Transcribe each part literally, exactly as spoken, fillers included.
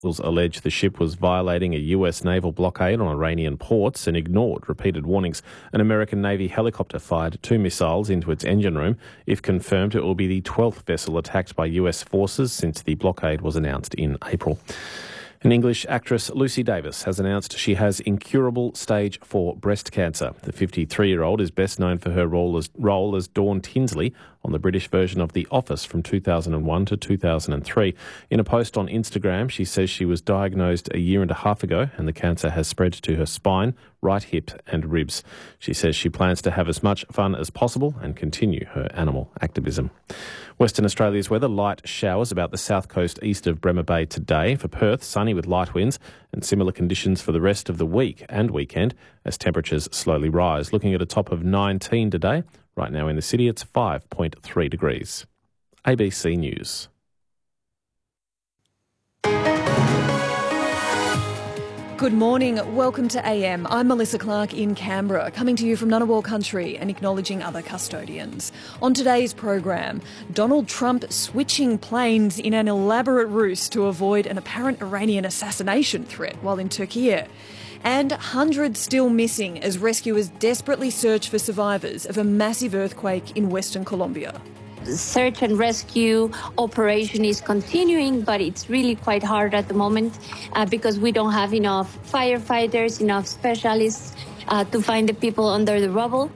Allege the ship was violating a U S naval blockade on Iranian ports and ignored repeated warnings. An American Navy helicopter fired two missiles into its engine room. If confirmed, it will be the twelfth vessel attacked by U S forces since the blockade was announced in April. And English actress Lucy Davis has announced she has incurable stage four breast cancer. The fifty-three-year-old is best known for her role as, role as Dawn Tinsley on the British version of The Office from two thousand one to two thousand three. In a post on Instagram, she says she was diagnosed a year and a half ago and the cancer has spread to her spine, right hip and ribs. She says she plans to have as much fun as possible and continue her animal activism. Western Australia's weather, light showers about the south coast east of Bremer Bay today. For Perth, sunny with light winds and similar conditions for the rest of the week and weekend as temperatures slowly rise. Looking at a top of nineteen today. Right now in the city, it's five point three degrees. A B C News. Good morning. Welcome to A M. I'm Melissa Clark in Canberra, coming to you from Ngunnawal country and acknowledging other custodians. On today's program, Donald Trump switching planes in an elaborate ruse to avoid an apparent Iranian assassination threat while in Turkey. And hundreds still missing as rescuers desperately search for survivors of a massive earthquake in Western Colombia. The search and rescue operation is continuing, but it's really quite hard at the moment uh, because we don't have enough firefighters, enough specialists uh, to find the people under the rubble.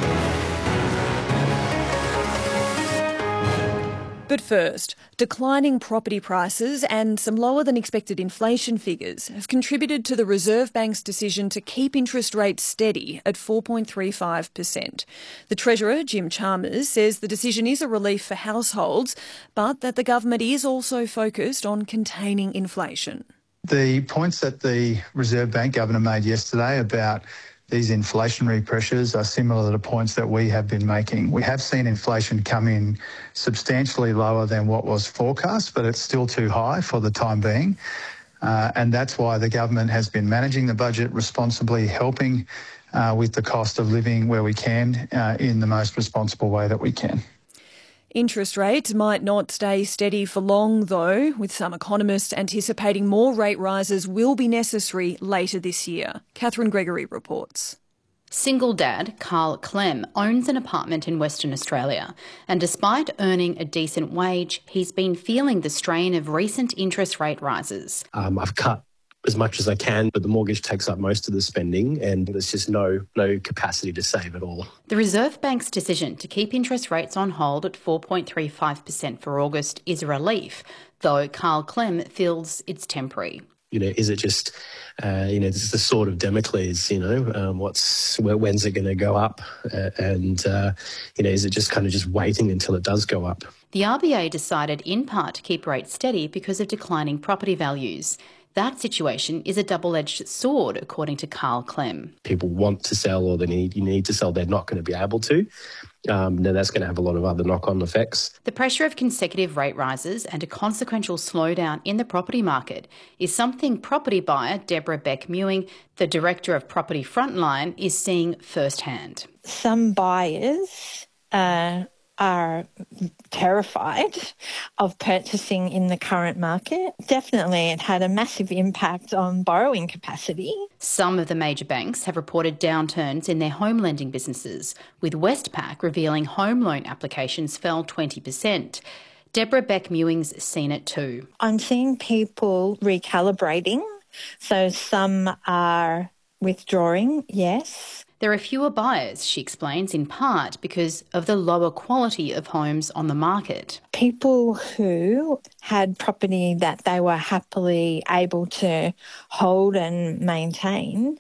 But first, declining property prices and some lower than expected inflation figures have contributed to the Reserve Bank's decision to keep interest rates steady at four point three five percent. The Treasurer, Jim Chalmers, says the decision is a relief for households, but that the government is also focused on containing inflation. The points that the Reserve Bank Governor made yesterday about these inflationary pressures are similar to the points that we have been making. We have seen inflation come in substantially lower than what was forecast, but it's still too high for the time being. Uh, and that's why the government has been managing the budget responsibly, helping uh, with the cost of living where we can uh, in the most responsible way that we can. Interest rates might not stay steady for long, though, with some economists anticipating more rate rises will be necessary later this year. Catherine Gregory reports. Single dad Carl Clem owns an apartment in Western Australia, and despite earning a decent wage, he's been feeling the strain of recent interest rate rises. Um, I've cut as much as I can, but the mortgage takes up most of the spending and there's just no no capacity to save at all. The Reserve Bank's decision to keep interest rates on hold at four point three five percent for August is a relief, though Carl Clem feels it's temporary. You know, is it just, uh, you know, this is the sword of Damocles, you know, um, what's, where, when's it going to go up? Uh, and, uh, you know, is it just kind of just waiting until it does go up? The R B A decided in part to keep rates steady because of declining property values. That situation is a double-edged sword, according to Carl Clem. People want to sell or they need, you need to sell, they're not going to be able to. Um, now that's going to have a lot of other knock-on effects. The pressure of consecutive rate rises and a consequential slowdown in the property market is something property buyer Deborah Beck-Mewing, the Director of Property Frontline, is seeing firsthand. Some buyers uh, are terrified of purchasing in the current market. Definitely it had a massive impact on borrowing capacity. Some of the major banks have reported downturns in their home lending businesses, with Westpac revealing home loan applications fell twenty percent. Deborah Beck-Mewing's seen it too. I'm seeing people recalibrating, so some are withdrawing, yes. There are fewer buyers, she explains, in part because of the lower quality of homes on the market. People who had property that they were happily able to hold and maintain,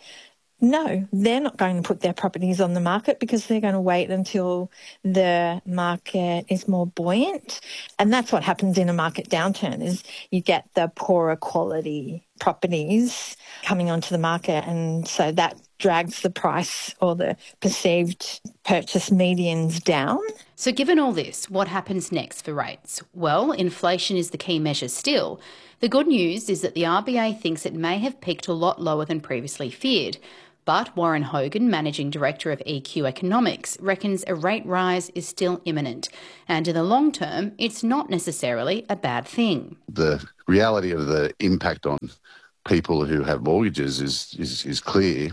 no, they're not going to put their properties on the market because they're going to wait until the market is more buoyant. And that's what happens in a market downturn, is you get the poorer quality properties coming onto the market, and so that drags the price or the perceived purchase medians down. So given all this, what happens next for rates? Well, inflation is the key measure still. The good news is that the R B A thinks it may have peaked a lot lower than previously feared. But Warren Hogan, Managing Director of E Q Economics, reckons a rate rise is still imminent. And in the long term, it's not necessarily a bad thing. The reality of the impact on people who have mortgages is, is, is clear.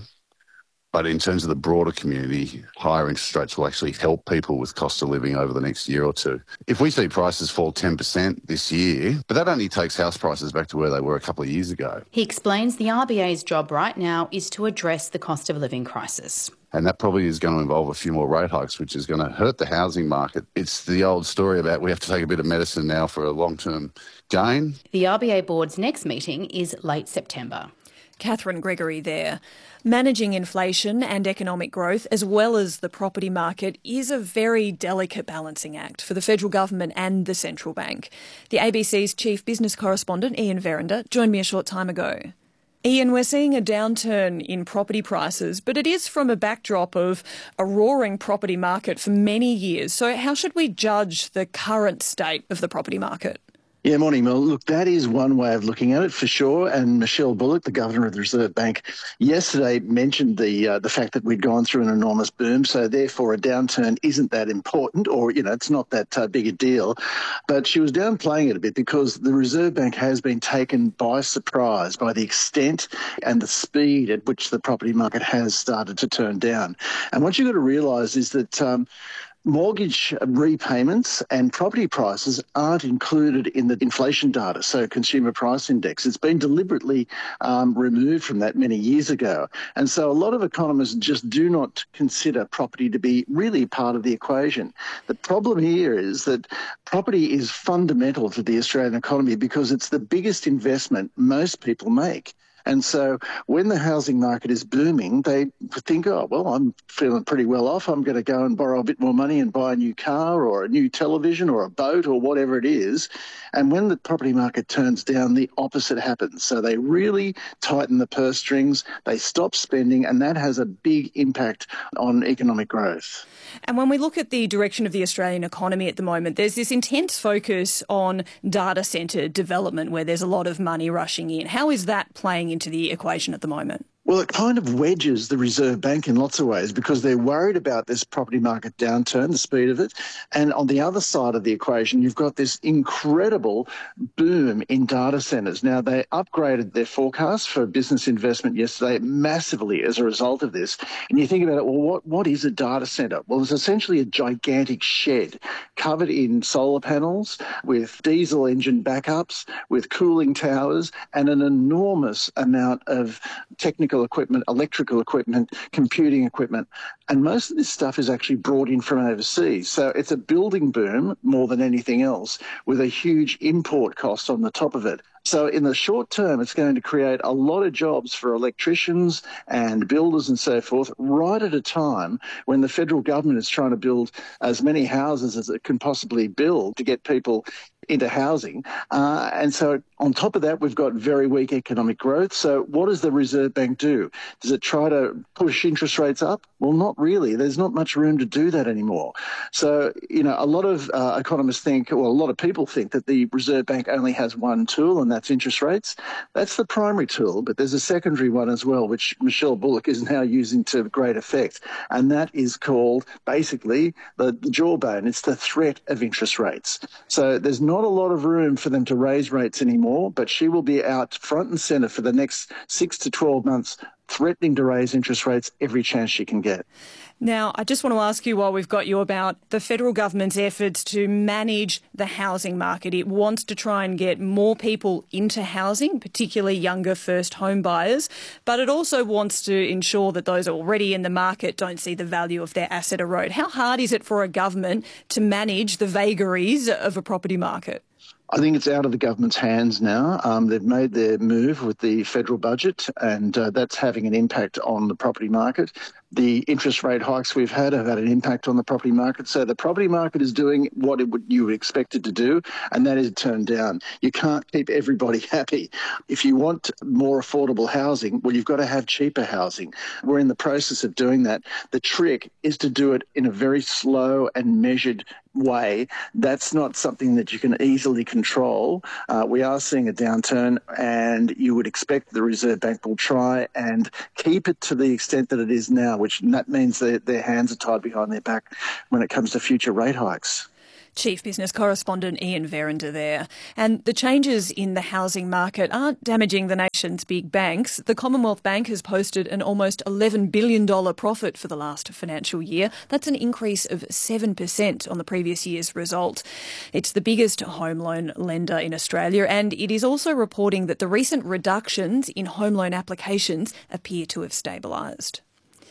But in terms of the broader community, higher interest rates will actually help people with cost of living over the next year or two. If we see prices fall ten percent this year, but that only takes house prices back to where they were a couple of years ago. He explains the R B A's job right now is to address the cost of living crisis. And that probably is going to involve a few more rate hikes, which is going to hurt the housing market. It's the old story about we have to take a bit of medicine now for a long-term gain. The R B A board's next meeting is late September. Catherine Gregory there. Managing inflation and economic growth, as well as the property market, is a very delicate balancing act for the federal government and the central bank. The A B C's chief business correspondent, Ian Verinder, joined me a short time ago. Ian, we're seeing a downturn in property prices, but it is from a backdrop of a roaring property market for many years. So how should we judge the current state of the property market? Yeah, morning, Mel. Look, that is one way of looking at it for sure. And Michelle Bullock, the Governor of the Reserve Bank, yesterday mentioned the uh, the fact that we'd gone through an enormous boom. So therefore, a downturn isn't that important, or, you know, it's not that uh, big a deal. But she was downplaying it a bit because the Reserve Bank has been taken by surprise by the extent and the speed at which the property market has started to turn down. And what you've got to realise is that um, mortgage repayments and property prices aren't included in the inflation data, so consumer price index. It's been deliberately um, removed from that many years ago. And so a lot of economists just do not consider property to be really part of the equation. The problem here is that property is fundamental to the Australian economy because it's the biggest investment most people make. And so when the housing market is booming, they think, oh, well, I'm feeling pretty well off. I'm going to go and borrow a bit more money and buy a new car or a new television or a boat or whatever it is. And when the property market turns down, the opposite happens. So they really tighten the purse strings, they stop spending, and that has a big impact on economic growth. And when we look at the direction of the Australian economy at the moment, there's this intense focus on data centre development where there's a lot of money rushing in. How is that playing into the equation at the moment? Well, it kind of wedges the Reserve Bank in lots of ways because they're worried about this property market downturn, the speed of it. And on the other side of the equation, you've got this incredible boom in data centres. Now, they upgraded their forecast for business investment yesterday massively as a result of this. And you think about it, well, what, what is a data centre? Well, it's essentially a gigantic shed covered in solar panels with diesel engine backups, with cooling towers, and an enormous amount of technical equipment, electrical equipment, computing equipment. And most of this stuff is actually brought in from overseas. So it's a building boom more than anything else with a huge import cost on the top of it. So in the short term, it's going to create a lot of jobs for electricians and builders and so forth, right at a time when the federal government is trying to build as many houses as it can possibly build to get people into housing. Uh, and so on top of that, we've got very weak economic growth. So what does the Reserve Bank do? Does it try to push interest rates up? Well, not really. There's not much room to do that anymore. So, you know, a lot of uh, economists think, well, a lot of people think that the Reserve Bank only has one tool, and that's interest rates. That's the primary tool, but there's a secondary one as well, which Michelle Bullock is now using to great effect. And that is called basically the, the jawbone. It's the threat of interest rates. So there's not a lot of room for them to raise rates anymore, but she will be out front and centre for the next six to twelve months threatening to raise interest rates every chance she can get. Now, I just want to ask you while we've got you about the federal government's efforts to manage the housing market. It wants to try and get more people into housing, particularly younger first home buyers, but it also wants to ensure that those already in the market don't see the value of their asset erode. How hard is it for a government to manage the vagaries of a property market? I think it's out of the government's hands now. Um, they've made their move with the federal budget, and uh, that's having an impact on the property market. The interest rate hikes we've had have had an impact on the property market. So the property market is doing what it would, you would expect it to do, and that is turn down. You can't keep everybody happy. If you want more affordable housing, well, you've got to have cheaper housing. We're in the process of doing that. The trick is to do it in a very slow and measured way, that's not something that you can easily control. Uh, we are seeing a downturn, and you would expect the Reserve Bank will try and keep it to the extent that it is now, which that means that their hands are tied behind their back when it comes to future rate hikes. Chief Business Correspondent Ian Verinder there. And the changes in the housing market aren't damaging the nation's big banks. The Commonwealth Bank has posted an almost eleven billion dollars profit for the last financial year. That's an increase of seven percent on the previous year's result. It's the biggest home loan lender in Australia, and it is also reporting that the recent reductions in home loan applications appear to have stabilised.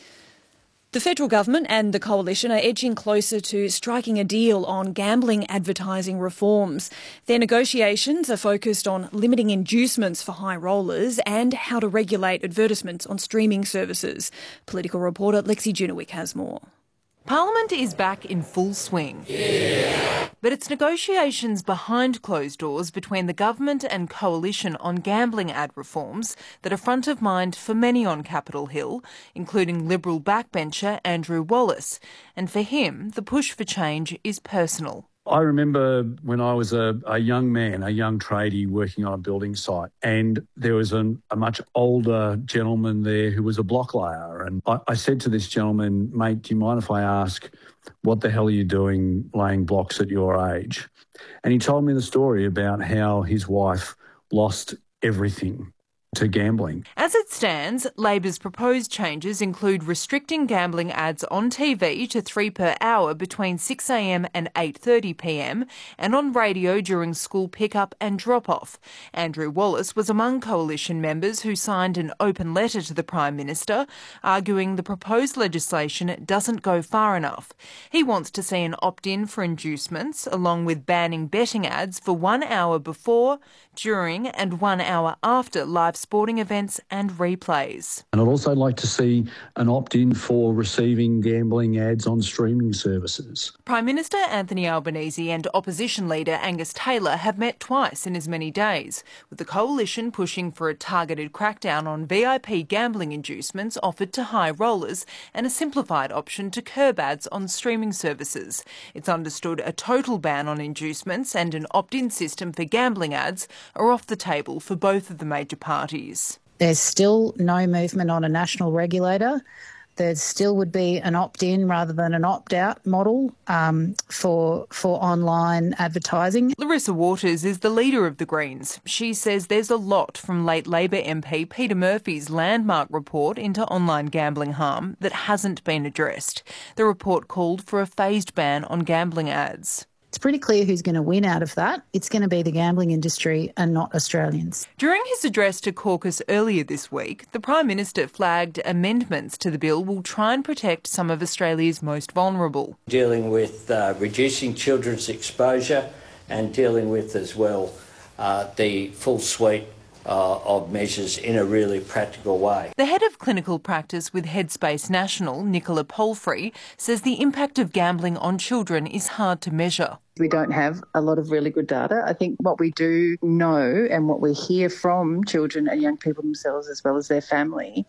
The federal government and the coalition are edging closer to striking a deal on gambling advertising reforms. Their negotiations are focused on limiting inducements for high rollers and how to regulate advertisements on streaming services. Political reporter Lexi Junowick has more. Parliament is back in full swing. Yeah. But it's negotiations behind closed doors between the government and coalition on gambling ad reforms that are front of mind for many on Capitol Hill, including Liberal backbencher Andrew Wallace. And for him, the push for change is personal. I remember when I was a, a young man, a young tradie working on a building site, and there was an, a much older gentleman there who was a block layer. And I, I said to this gentleman, mate, do you mind if I ask, what the hell are you doing laying blocks at your age? And he told me the story about how his wife lost everything to gambling. As it stands, Labor's proposed changes include restricting gambling ads on T V to three per hour between six a m and eight thirty p m and on radio during school pickup and drop-off. Andrew Wallace was among coalition members who signed an open letter to the Prime Minister, arguing the proposed legislation doesn't go far enough. He wants to see an opt-in for inducements, along with banning betting ads for one hour before, during and one hour after live sporting events and replays. And I'd also like to see an opt-in for receiving gambling ads on streaming services. Prime Minister Anthony Albanese and opposition leader Angus Taylor have met twice in as many days, with the coalition pushing for a targeted crackdown on V I P gambling inducements offered to high rollers and a simplified option to curb ads on streaming services. It's understood a total ban on inducements and an opt-in system for gambling ads are off the table for both of the major parties. There's still no movement on a national regulator. There still would be an opt-in rather than an opt-out model um, for for online advertising. Larissa Waters is the leader of the Greens. She says there's a lot from late Labor M P Peter Murphy's landmark report into online gambling harm that hasn't been addressed. The report called for a phased ban on gambling ads. It's pretty clear who's going to win out of that. It's going to be the gambling industry and not Australians. During his address to caucus earlier this week, the Prime Minister flagged amendments to the bill will try and protect some of Australia's most vulnerable. Dealing with uh, reducing children's exposure and dealing with as well uh, the full suite Uh, of measures in a really practical way. The head of clinical practice with Headspace National, Nicola Palfrey, says the impact of gambling on children is hard to measure. We don't have a lot of really good data. I think what we do know and what we hear from children and young people themselves as well as their family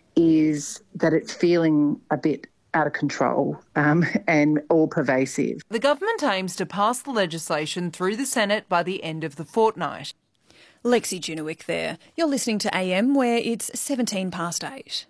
is that it's feeling a bit out of control um, and all pervasive. The government aims to pass the legislation through the Senate by the end of the fortnight. Lexi Junowick there. You're listening to A M, where it's seventeen past eight.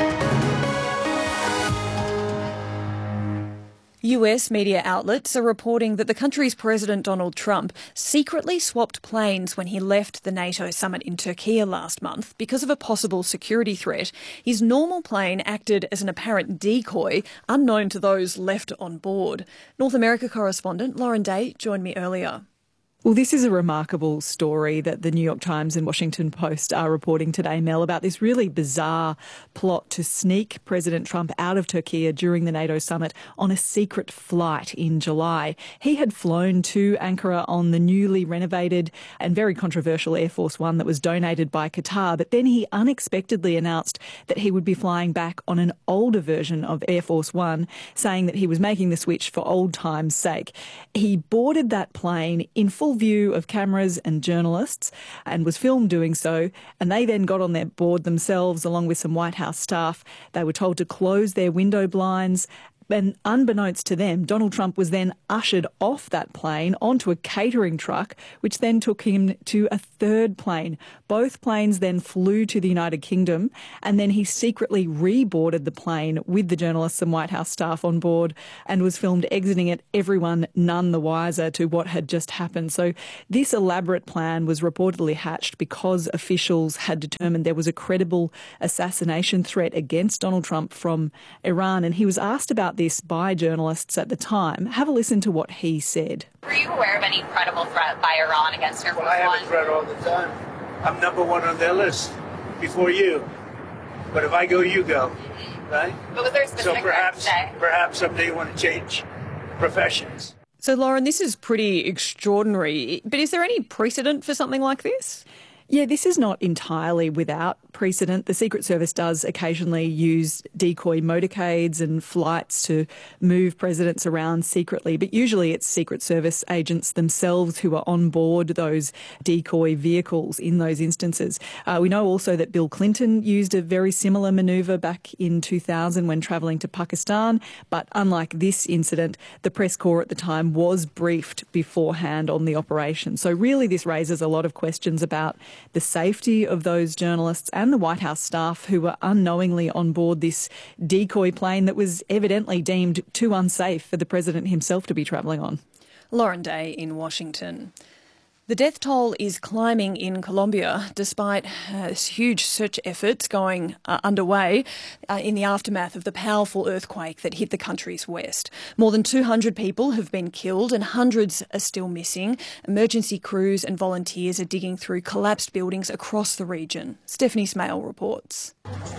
U S media outlets are reporting that the country's President Donald Trump secretly swapped planes when he left the NATO summit in Turkey last month because of a possible security threat. His normal plane acted as an apparent decoy, unknown to those left on board. North America correspondent Lauren Day joined me earlier. Well, this is a remarkable story that the New York Times and Washington Post are reporting today, Mel, about this really bizarre plot to sneak President Trump out of Turkey during the NATO summit on a secret flight in July. He had flown to Ankara on the newly renovated and very controversial Air Force One that was donated by Qatar, but then he unexpectedly announced that he would be flying back on an older version of Air Force One, saying that he was making the switch for old times' sake. He boarded that plane in full view of cameras and journalists and was filmed doing so, and they then got on their board themselves along with some White House staff. They were told to close their window blinds And unbeknownst to them, Donald Trump was then ushered off that plane onto a catering truck, which then took him to a third plane. Both planes then flew to the United Kingdom, and then he secretly reboarded the plane with the journalists and White House staff on board and was filmed exiting it, everyone none the wiser to what had just happened. So this elaborate plan was reportedly hatched because officials had determined there was a credible assassination threat against Donald Trump from Iran, and he was asked about this by journalists at the time. Have a listen to what he said. Were you aware of any credible threat by Iran against Air Force Well, I have One? a threat all the time. I'm number one on their list before you. But if I go, you go, right? But was there a specific so perhaps, threat today? perhaps someday you want to change professions. So, Lauren, this is pretty extraordinary. But is there any precedent for something like this? Yeah, this is not entirely without precedent. The Secret Service does occasionally use decoy motorcades and flights to move presidents around secretly, but usually it's Secret Service agents themselves who are on board those decoy vehicles in those instances. Uh, we know also that Bill Clinton used a very similar manoeuvre back in two thousand when travelling to Pakistan, but unlike this incident, the press corps at the time was briefed beforehand on the operation. So really this raises a lot of questions about the safety of those journalists and the White House staff who were unknowingly on board this decoy plane that was evidently deemed too unsafe for the president himself to be travelling on. Lauren Day in Washington. The death toll is climbing in Colombia despite uh, huge search efforts going uh, underway uh, in the aftermath of the powerful earthquake that hit the country's west. More than two hundred people have been killed and hundreds are still missing. Emergency crews and volunteers are digging through collapsed buildings across the region. Stephanie Smale reports.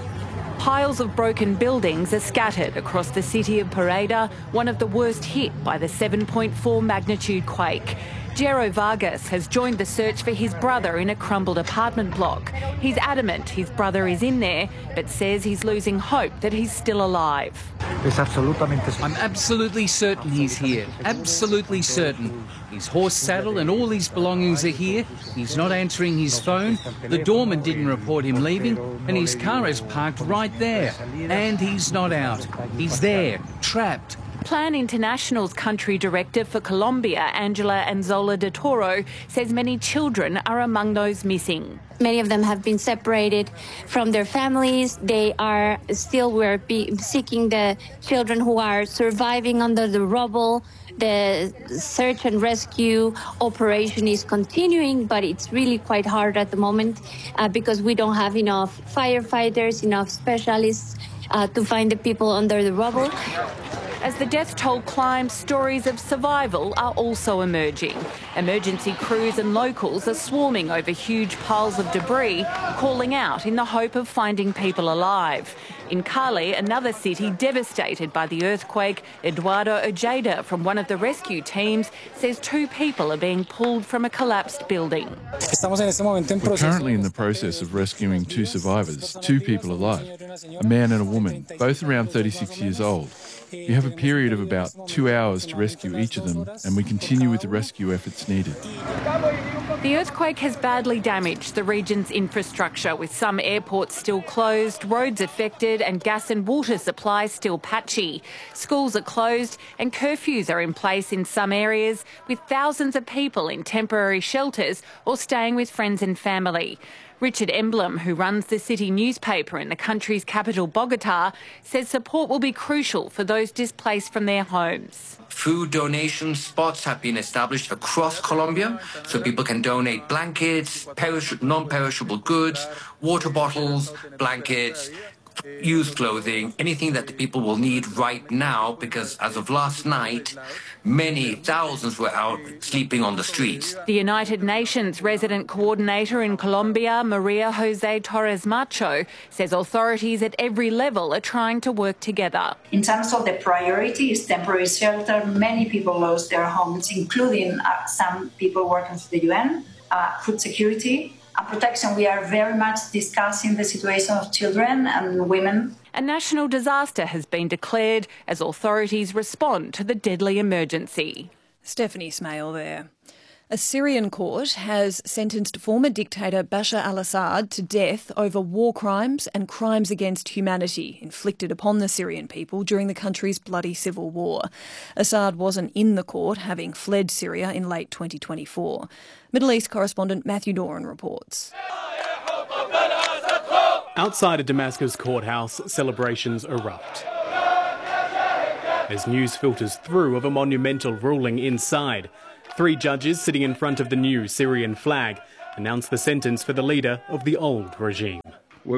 Piles of broken buildings are scattered across the city of Pereira, one of the worst hit by the seven point four magnitude quake. Jero Vargas has joined the search for his brother in a crumbled apartment block. He's adamant his brother is in there, but says he's losing hope that he's still alive. I'm absolutely certain he's here. Absolutely certain. His horse saddle and all his belongings are here. He's not answering his phone. The doorman didn't report him leaving, and his car is parked right there. And he's not out. He's there, trapped. Plan International's country director for Colombia, Angela Anzola de Toro, says many children are among those missing. Many of them have been separated from their families. They are still, we're be seeking the children who are surviving under the rubble. The search and rescue operation is continuing, but it's really quite hard at the moment uh, because we don't have enough firefighters, enough specialists uh, to find the people under the rubble. As the death toll climbs, stories of survival are also emerging. Emergency crews and locals are swarming over huge piles of debris, calling out in the hope of finding people alive. In Cali, another city devastated by the earthquake, Eduardo Ojeda from one of the rescue teams says two people are being pulled from a collapsed building. We're currently in the process of rescuing two survivors, two people alive, a man and a woman, both around thirty-six years old. You have a period of about two hours to rescue each of them, and we continue with the rescue efforts needed. The earthquake has badly damaged the region's infrastructure, with some airports still closed, roads affected and gas and water supply still patchy. Schools are closed and curfews are in place in some areas, with thousands of people in temporary shelters or staying with friends and family. Richard Emblem, who runs the city newspaper in the country's capital, Bogota, says support will be crucial for those displaced from their homes. Food donation spots have been established across Colombia so people can donate blankets, perish- non-perishable goods, water bottles, blankets, used clothing, anything that the people will need right now, because as of last night, many thousands were out sleeping on the streets. The United Nations resident coordinator in Colombia, Maria Jose Torres Macho, says authorities at every level are trying to work together. In terms of the priority is temporary shelter. Many people lost their homes, including uh, some people working for the U N, uh, food security, and protection. We are very much discussing the situation of children and women. A national disaster has been declared as authorities respond to the deadly emergency. Stephanie Smale there. A Syrian court has sentenced former dictator Bashar al-Assad to death over war crimes and crimes against humanity inflicted upon the Syrian people during the country's bloody civil war. Assad wasn't in the court, having fled Syria in late twenty twenty-four. Middle East correspondent Matthew Doran reports. Outside a Damascus courthouse, celebrations erupt as news filters through of a monumental ruling inside. Three judges sitting in front of the new Syrian flag announced the sentence for the leader of the old regime. In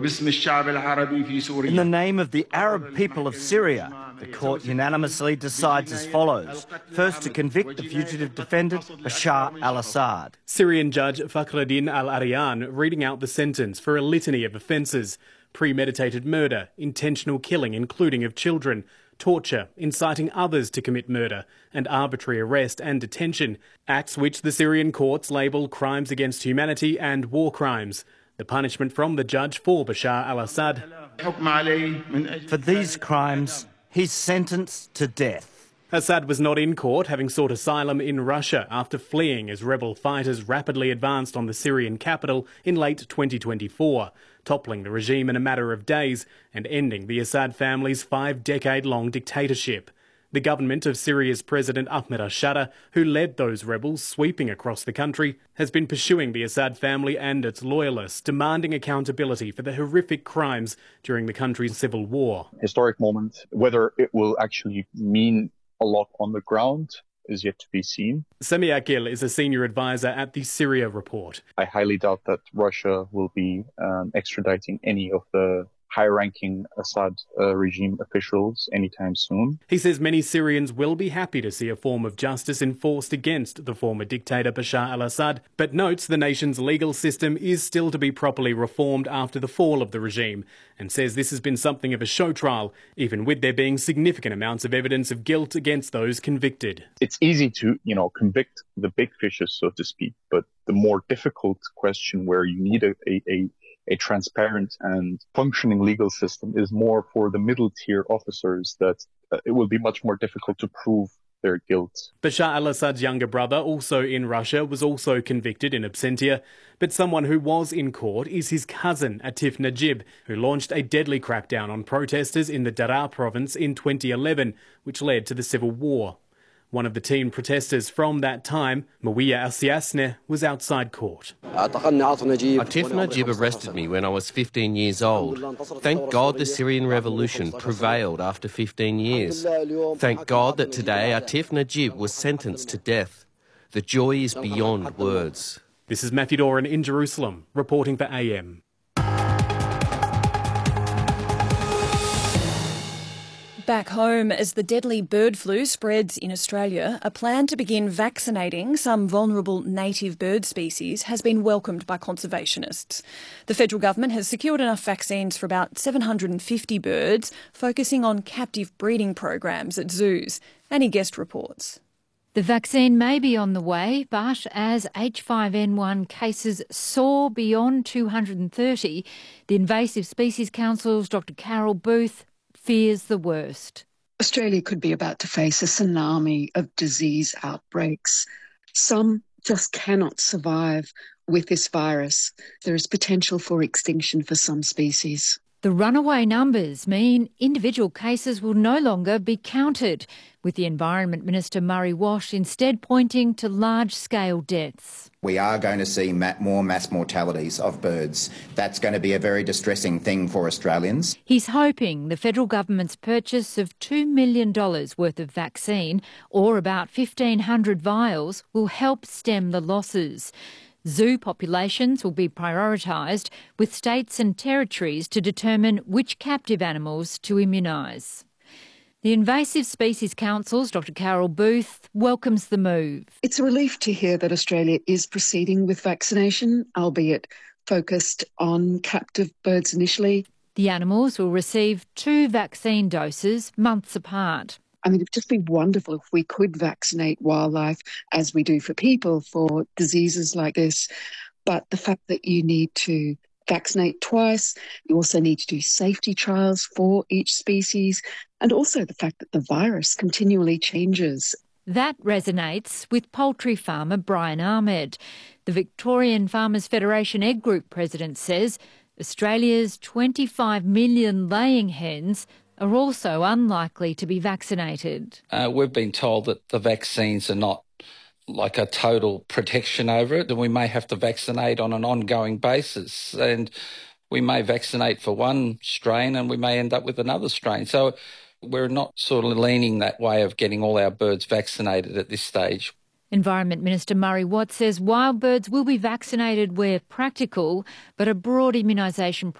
the name of the Arab people of Syria, the court unanimously decides as follows. First, to convict the fugitive defendant, Bashar al-Assad. Syrian Judge Fakhreddin al-Arian reading out the sentence for a litany of offences: premeditated murder, intentional killing, including of children, torture, inciting others to commit murder, and arbitrary arrest and detention, acts which the Syrian courts label crimes against humanity and war crimes. The punishment from the judge for Bashar al-Assad: for these crimes, he's sentenced to death. Assad was not in court, having sought asylum in Russia after fleeing as rebel fighters rapidly advanced on the Syrian capital in late twenty twenty-four, toppling the regime in a matter of days and ending the Assad family's five-decade-long dictatorship. The government of Syria's President Ahmed al-Shara, who led those rebels sweeping across the country, has been pursuing the Assad family and its loyalists, demanding accountability for the horrific crimes during the country's civil war. Historic moment. Whether it will actually mean a lot on the ground is yet to be seen. Sami Akil is a senior advisor at the Syria Report. I highly doubt that Russia will be um, extraditing any of the high-ranking Assad uh, regime officials anytime soon. He says many Syrians will be happy to see a form of justice enforced against the former dictator Bashar al-Assad, but notes the nation's legal system is still to be properly reformed after the fall of the regime, and says this has been something of a show trial, even with there being significant amounts of evidence of guilt against those convicted. It's easy to, you know, convict the big fishes, so to speak, but the more difficult question where you need a, a, a A transparent and functioning legal system is more for the middle tier officers, that uh, it will be much more difficult to prove their guilt. Bashar al-Assad's younger brother, also in Russia, was also convicted in absentia, but someone who was in court is his cousin, Atif Najib, who launched a deadly crackdown on protesters in the Daraa province in twenty eleven, which led to the civil war. One of the teen protesters from that time, Mouia Al-Siasneh, was outside court. Atif Najib arrested me when I was fifteen years old. Thank God the Syrian revolution prevailed after fifteen years. Thank God that today Atif Najib was sentenced to death. The joy is beyond words. This is Matthew Doran in Jerusalem, reporting for A M. Back home, as the deadly bird flu spreads in Australia, a plan to begin vaccinating some vulnerable native bird species has been welcomed by conservationists. The federal government has secured enough vaccines for about seven hundred fifty birds, focusing on captive breeding programs at zoos. Annie Guest reports. The vaccine may be on the way, but as H five N one cases soar beyond two hundred thirty, the Invasive Species Council's Doctor Carol Booth fears the worst. Australia could be about to face a tsunami of disease outbreaks. Some just cannot survive with this virus. There is potential for extinction for some species. The runaway numbers mean individual cases will no longer be counted, with the Environment Minister Murray Wash instead pointing to large-scale deaths. We are going to see more mass mortalities of birds. That's going to be a very distressing thing for Australians. He's hoping the federal government's purchase of two million dollars worth of vaccine, or about fifteen hundred vials, will help stem the losses. Zoo populations will be prioritised, with states and territories to determine which captive animals to immunise. The Invasive Species Council's Doctor Carol Booth welcomes the move. It's a relief to hear that Australia is proceeding with vaccination, albeit focused on captive birds initially. The animals will receive two vaccine doses months apart. I mean, it would just be wonderful if we could vaccinate wildlife as we do for people for diseases like this. But the fact that you need to vaccinate twice, you also need to do safety trials for each species, and also the fact that the virus continually changes. That resonates with poultry farmer Brian Ahmed. The Victorian Farmers Federation Egg Group president says Australia's twenty-five million laying hens are also unlikely to be vaccinated. Uh, we've been told that the vaccines are not like a total protection over it, and we may have to vaccinate on an ongoing basis. And we may vaccinate for one strain and we may end up with another strain. So we're not sort of leaning that way of getting all our birds vaccinated at this stage. Environment Minister Murray Watt says wild birds will be vaccinated where practical, but a broad immunisation